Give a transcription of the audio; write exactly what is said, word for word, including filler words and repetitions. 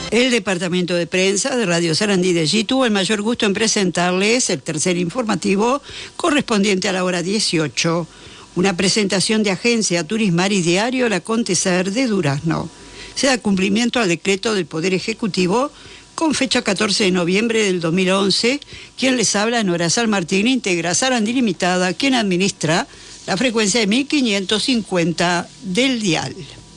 El departamento de prensa de Radio Sarandí de allí tuvo el mayor gusto en presentarles el tercer informativo correspondiente a la hora dieciocho, una presentación de agencia Turismar y diario El Acontecer de Durazno. Se da cumplimiento al decreto del Poder Ejecutivo con fecha catorce de noviembre del dos mil once. Quien les habla, Nora San Martín, integra Sarandí Limitada, quien administra la frecuencia de mil quinientos cincuenta del dial.